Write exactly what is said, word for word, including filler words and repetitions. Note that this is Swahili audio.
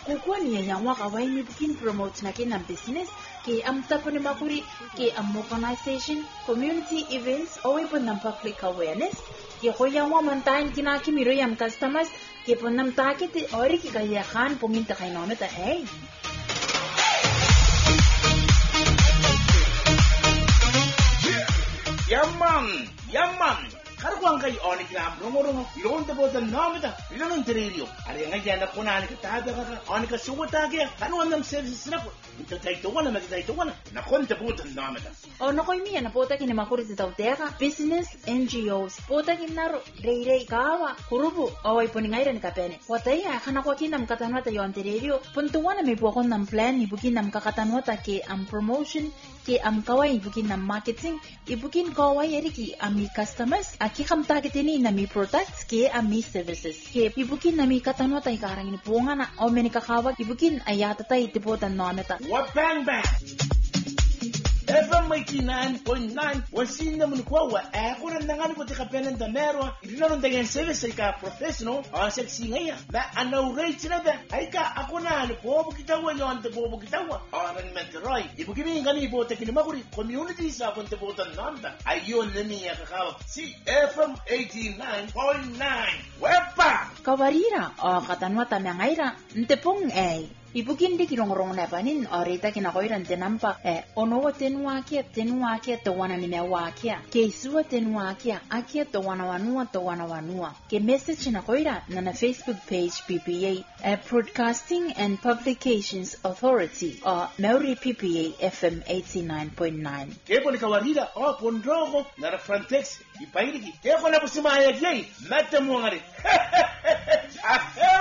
kukua ni yang waka wai mi bukin promote na kinam business ke am tapo ni makuri ke am organization community events away pun nam public awareness ke ko yang wa mantain kina kimiro yam customers ke pun nam takit ori ki kaya khan pungin ta kay nome ta hey Yaman, yaman. Karwang kay oni gram rongo-rongo ilon ta botan namita ilon tererio ari nga jana kuna ni katada ka oni ka suwata ge kanu andam services na ko ito tay to wala magita ito wala na konta botan namita o no koy miya na pota kini makuri ta tawteka business N G Os pota kinaro reire kawa kurubu away poni ngaira ni kapene watay ya kana ko kinam katanwata yon tererio punto wana may buakon nam plan ibukin nam kakatanwata ke am promotion ke am kawai ibukin nam marketing ibukin kawai eriki ami customers Aki kam targetini na mi products ke ami services. Ke ibukin na mi katanwata ikarang ini bunga na o meni kakawag ibukin ayata tayo tipotan nometa. What bang bang? F M eighty-nine point nine wasin na munukwa wa ako na nangan ko tikapenan da mero ililon da yan service ka professional o sexy ngaya na ano rate na da ay ka ako na ano bobo kitawa yon da bobo kitawa o ran metroy ibugimi ngani bo tekini makuri community sa punta botan nanda ayon na niya kakawa si F M eighty-nine point nine wepa kawarira o katanwata mengaira ntepong ay Ibukin di kirong-rong na panin orita kinakoiran tinampa eh onowa tenwa kia tenwa kia to wana ni mewa kia ke suwa tenwa kia akia to wana wanua to wana wanua ke message na koira na na Facebook page P P A eh, Broadcasting and Publications Authority o Maori P P A F M eighty-nine point nine ke poni kawarira o pondrogo na frontex ipairiki ke pona pusimaya jei mata muangari